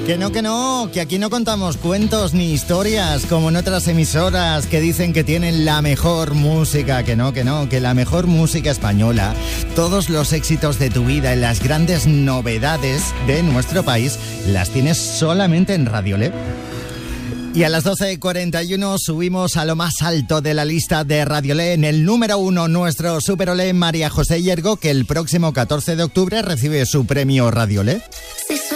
Que no, que aquí no contamos cuentos ni historias como en otras emisoras que dicen que tienen la mejor música. Que no, que la mejor música española, todos los éxitos de tu vida y las grandes novedades de nuestro país las tienes solamente en Radiolé. Y a las 12:41 subimos a lo más alto de la lista de Radiolé. En el número 1, nuestro superolé María José Yergo, que el próximo 14 de octubre recibe su premio Radiolé.